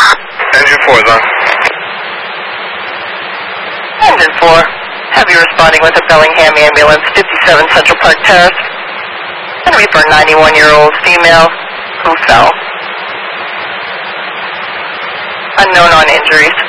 Engine 4 is on. Engine 4. Have you responding with a Bellingham ambulance, 57 Central Park Terrace. And refer 91-year-old female who fell. Unknown on injuries.